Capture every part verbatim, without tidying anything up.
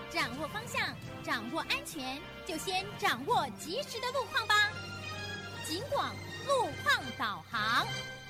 掌握方向，掌握安全，就先掌握及时的路况吧。警广路况导航。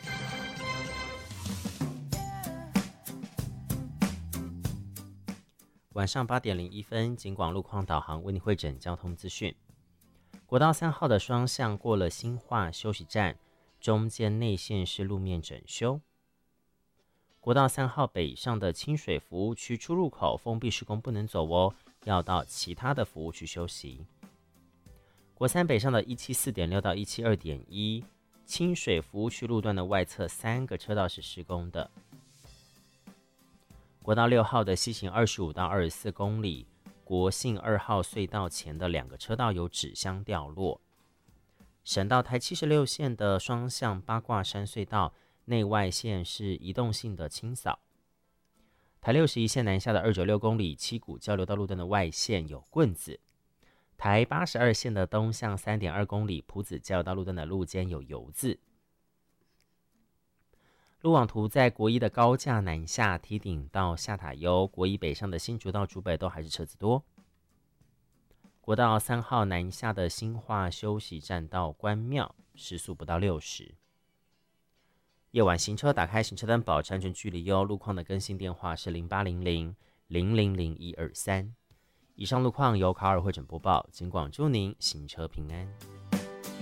晚上八点零一分，警广路况导航为你汇整交通资讯。国道三号的双向过了新化休息站，中间内线是路面整修。国道三号北上的清水服务区出入口封闭施工不能走哦，要到其他的服务区休息。国三北上的一七四点六到一七二点一，清水服务区路段的外侧三个车道是施工的。国道六号的西行二十五到二十四公里，国信二号隧道前的两个车道有纸箱掉落。省道台七十六线的双向八卦山隧道内外线是移动性的清扫。台六十一线南下的二九六公里七股交流道路段的外线有棍子。台八十二线的东向 三点二公里埔子交流道路段的路肩有油渍。路网图在国一的高架南下梯顶到下塔悠，国一北上的新竹到竹北都还是车子多。国道三号南下的新化休息站到关庙时速不到六十。夜晚行车打开行车灯保持安全距离哟。路况的更新电话是零八零零零零零一二三。以上路况由卡尔汇整播报，警广祝您行车平安。